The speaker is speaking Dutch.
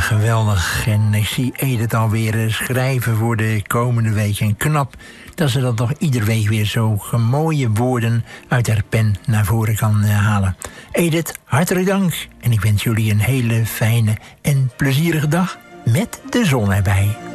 geweldig. En ik zie Edith alweer schrijven voor de komende week. En knap dat ze dat nog iedere week weer zo mooie woorden uit haar pen naar voren kan halen. Edith, hartelijk dank. En ik wens jullie een hele fijne en plezierige dag met de zon erbij.